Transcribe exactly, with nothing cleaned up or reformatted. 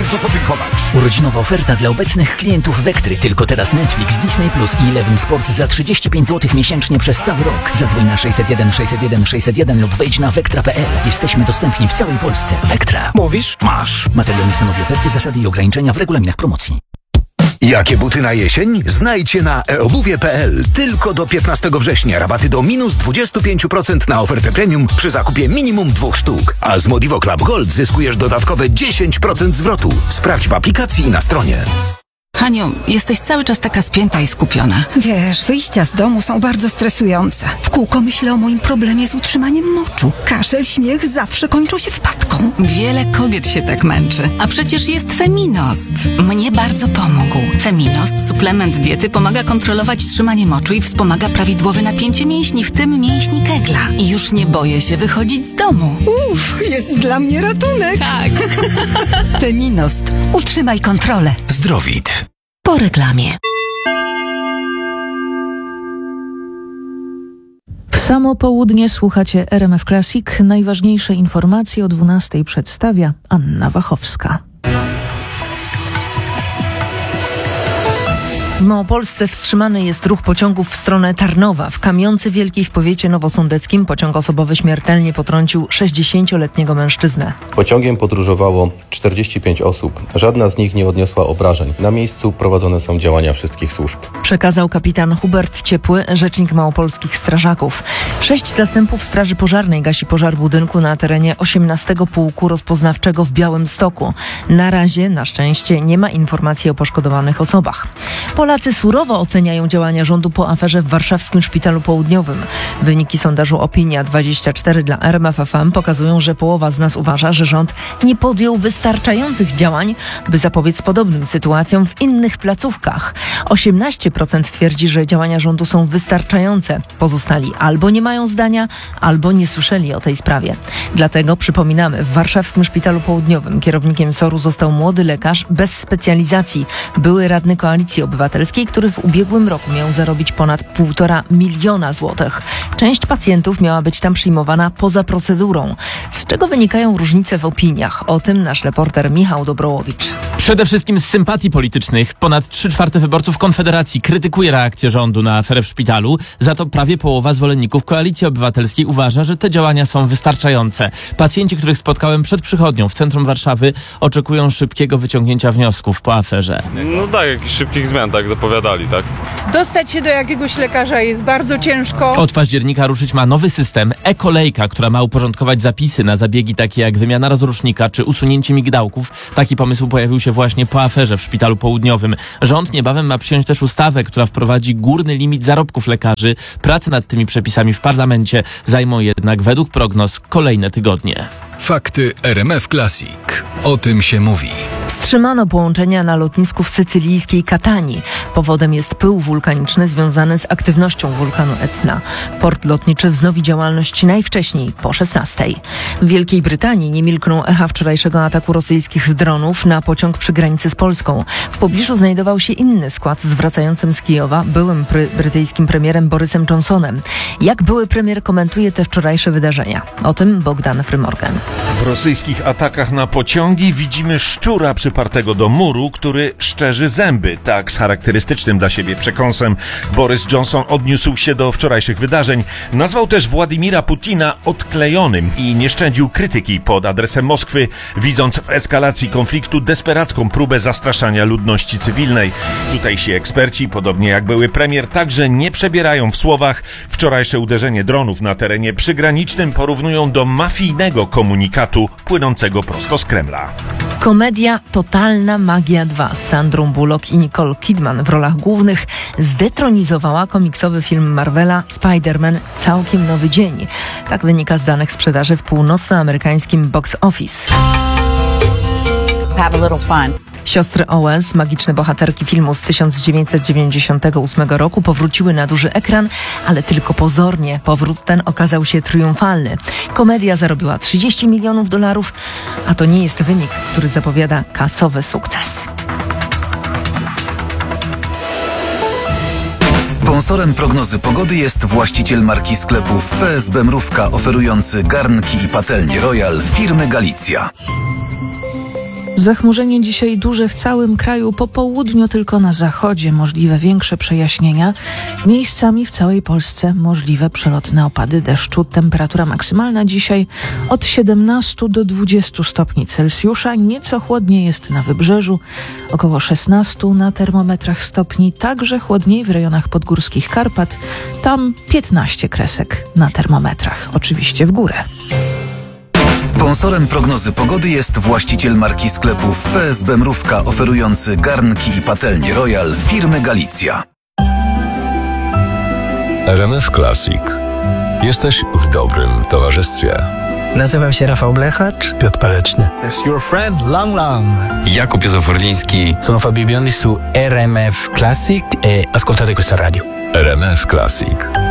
warto podziękować. Urodzinowa oferta dla obecnych klientów Wektry. Tylko teraz Netflix, Disney Plus i Eleven Sport za trzydzieści pięć złotych miesięcznie przez cały rok. Zadzwoń na sześćset jeden sześćset jeden sześćset jeden lub wejdź na wektra kropka pe el. Jesteśmy dostępni w całej Polsce. Wektra. Mówisz? Masz. Materiał nie stanowi oferty, zasady i ograniczenia w regulaminach promocji. Jakie buty na jesień? Znajdźcie na e obuwie kropka pe el. Tylko do piętnastego września rabaty do minus dwadzieścia pięć procent na ofertę premium przy zakupie minimum dwóch sztuk. A z Modivo Club Gold zyskujesz dodatkowe dziesięć procent zwrotu. Sprawdź w aplikacji i na stronie. Haniu, jesteś cały czas taka spięta i skupiona. Wiesz, wyjścia z domu są bardzo stresujące. W kółko myślę o moim problemie z utrzymaniem moczu. Kaszel, śmiech zawsze kończą się wpadką. Wiele kobiet się tak męczy. A przecież jest Feminost. Mnie bardzo pomógł. Feminost, suplement diety, pomaga kontrolować trzymanie moczu i wspomaga prawidłowe napięcie mięśni, w tym mięśni kegla. I już nie boję się wychodzić z domu. Uff, jest dla mnie ratunek. Tak. Feminost. Utrzymaj kontrolę. Zdrowit. Po reklamie. W samo południe słuchacie R M F Classic. Najważniejsze informacje o dwunastej przedstawia Anna Wachowska. W Małopolsce wstrzymany jest ruch pociągów w stronę Tarnowa. W Kamionce Wielkiej w powiecie nowosądeckim pociąg osobowy śmiertelnie potrącił sześćdziesięcioletniego mężczyznę. Pociągiem podróżowało czterdzieści pięć osób. Żadna z nich nie odniosła obrażeń. Na miejscu prowadzone są działania wszystkich służb. Przekazał kapitan Hubert Ciepły, rzecznik małopolskich strażaków. Sześć zastępów Straży Pożarnej gasi pożar budynku na terenie osiemnastego Pułku Rozpoznawczego w Białymstoku. Na razie, na szczęście, nie ma informacji o poszkodowanych osobach. Polacy surowo oceniają działania rządu po aferze w warszawskim Szpitalu Południowym. Wyniki sondażu Opinia dwadzieścia cztery dla R M F F M pokazują, że połowa z nas uważa, że rząd nie podjął wystarczających działań, by zapobiec podobnym sytuacjom w innych placówkach. osiemnaście procent twierdzi, że działania rządu są wystarczające. Pozostali albo nie mają zdania, albo nie słyszeli o tej sprawie. Dlatego przypominamy, w warszawskim Szpitalu Południowym kierownikiem soru został młody lekarz bez specjalizacji, były radny Koalicji Obywatelskiej, który w ubiegłym roku miał zarobić ponad półtora miliona złotych. Część pacjentów miała być tam przyjmowana poza procedurą. Z czego wynikają różnice w opiniach? O tym nasz reporter Michał Dobrołowicz. Przede wszystkim z sympatii politycznych. Ponad trzy czwarte wyborców Konfederacji krytykuje reakcję rządu na aferę w szpitalu. Za to prawie połowa zwolenników Koalicji Obywatelskiej uważa, że te działania są wystarczające. Pacjenci, których spotkałem przed przychodnią w centrum Warszawy, oczekują szybkiego wyciągnięcia wniosków po aferze. No tak, jakichś szybkich zmian, tak zapowiadali, tak? Dostać się do jakiegoś lekarza jest bardzo ciężko. Od października ruszyć ma nowy system e-kolejka, która ma uporządkować zapisy na zabiegi takie jak wymiana rozrusznika czy usunięcie migdałków. Taki pomysł pojawił się właśnie po aferze w Szpitalu Południowym. Rząd niebawem ma przyjąć też ustawę, która wprowadzi górny limit zarobków lekarzy. Prace nad tymi przepisami w parlamencie zajmą jednak według prognoz kolejne tygodnie. Fakty R M F Classic. O tym się mówi. Wstrzymano połączenia na lotnisku w sycylijskiej Katanii. Powodem jest pył wulkaniczny związany z aktywnością wulkanu Etna. Port lotniczy wznowi działalność najwcześniej po szesnastej. W Wielkiej Brytanii nie milkną echa wczorajszego ataku rosyjskich dronów na pociąg przy granicy z Polską. W pobliżu znajdował się inny skład zwracającym z Kijowa byłym pry- brytyjskim premierem Borysem Johnsonem. Jak były premier komentuje te wczorajsze wydarzenia? O tym Bogdan Frymorgan. W rosyjskich atakach na pociągi widzimy szczura przypartego do muru, który szczerzy zęby. Tak z charakterystycznym dla siebie przekąsem Boris Johnson odniósł się do wczorajszych wydarzeń. Nazwał też Władimira Putina odklejonym i nie szczędził krytyki pod adresem Moskwy, widząc w eskalacji konfliktu desperacką próbę zastraszania ludności cywilnej. Tutejsi eksperci, podobnie jak były premier, także nie przebierają w słowach. Wczorajsze uderzenie dronów na terenie przygranicznym porównują do mafijnego komunikatu płynącego prosto z Kremla. Komedia Totalna Magia dwa z Sandrą Bullock i Nicole Kidman w rolach głównych zdetronizowała komiksowy film Marvela Spider-Man Całkiem Nowy Dzień. Tak wynika z danych sprzedaży w północnoamerykańskim box office. Have a little fun. Siostry Owens, magiczne bohaterki filmu z tysiąc dziewięćset dziewięćdziesiątego ósmego roku, powróciły na duży ekran, ale tylko pozornie. Powrót ten okazał się triumfalny. Komedia zarobiła trzydzieści milionów dolarów, a to nie jest wynik, który zapowiada kasowy sukces. Sponsorem prognozy pogody jest właściciel marki sklepów P S B Mrówka, oferujący garnki i patelnie Royal firmy Galicja. Zachmurzenie dzisiaj duże w całym kraju, po południu tylko na zachodzie możliwe większe przejaśnienia. Miejscami w całej Polsce możliwe przelotne opady deszczu. Temperatura maksymalna dzisiaj od siedemnastu do dwudziestu stopni Celsjusza. Nieco chłodniej jest na wybrzeżu, około szesnastu na termometrach stopni. Także chłodniej w rejonach podgórskich Karpat. Tam piętnaście kresek na termometrach. Oczywiście w górę. Sponsorem prognozy pogody jest właściciel marki sklepów P S B Mrówka, oferujący garnki i patelnie Royal firmy Galicja. R M F Classic. Jesteś w dobrym towarzystwie. Nazywam się Rafał Blechacz. Piotr Paleczny. It's your friend Lang Lang. Jakub Józef-Orliński. Sono Fabio Biondi su R M F Classic e ascoltate questa radio. R M F Classic.